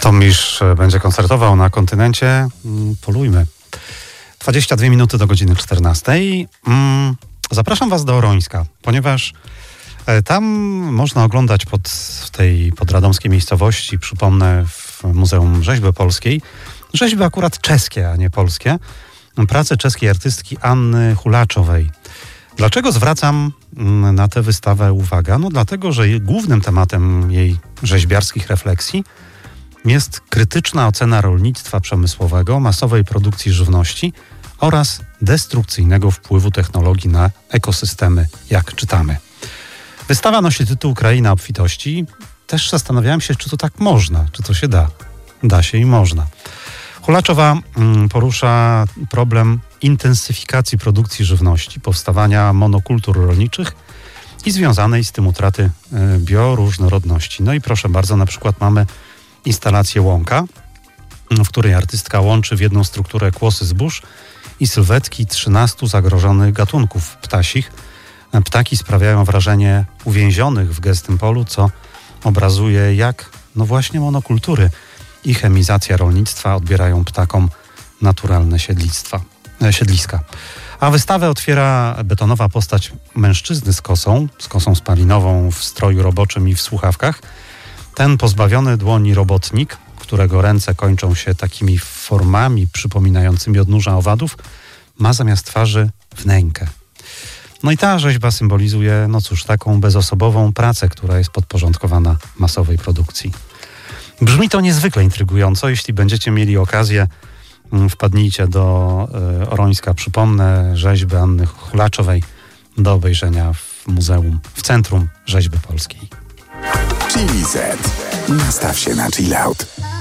Tomisz będzie koncertował na kontynencie. Polujmy. 22 minuty do godziny 14. Zapraszam Was do Orońska, ponieważ tam można oglądać w tej podradomskiej miejscowości, przypomnę, w Muzeum Rzeźby Polskiej, rzeźby akurat czeskie, a nie polskie, pracę czeskiej artystki Anny Hulaczowej. Dlaczego zwracam na tę wystawę uwagę? No dlatego, że głównym tematem jej rzeźbiarskich refleksji jest krytyczna ocena rolnictwa przemysłowego, masowej produkcji żywności oraz destrukcyjnego wpływu technologii na ekosystemy, jak czytamy. Wystawa nosi tytuł Kraina obfitości. Też zastanawiałem się, czy to tak można, czy to się da. Da się i można. Hulaczowa porusza problem intensyfikacji produkcji żywności, powstawania monokultur rolniczych i związanej z tym utraty bioróżnorodności. No i proszę bardzo, na przykład mamy instalację Łąka, w której artystka łączy w jedną strukturę kłosy zbóż i sylwetki 13 zagrożonych gatunków ptasich. Ptaki sprawiają wrażenie uwięzionych w gęstym polu, co obrazuje, jak właśnie monokultury i chemizacja rolnictwa odbierają ptakom naturalne siedliska. A wystawę otwiera betonowa postać mężczyzny z kosą spalinową w stroju roboczym i w słuchawkach. Ten pozbawiony dłoni robotnik, którego ręce kończą się takimi formami przypominającymi odnóża owadów, ma zamiast twarzy wnękę. No i ta rzeźba symbolizuje, taką bezosobową pracę, która jest podporządkowana masowej produkcji. Brzmi to niezwykle intrygująco. Jeśli będziecie mieli okazję, wpadnijcie do Orońska. Przypomnę, rzeźby Anny Hulaczowej do obejrzenia w muzeum, w Centrum Rzeźby Polskiej. Chili Z. Nastaw się na chill out.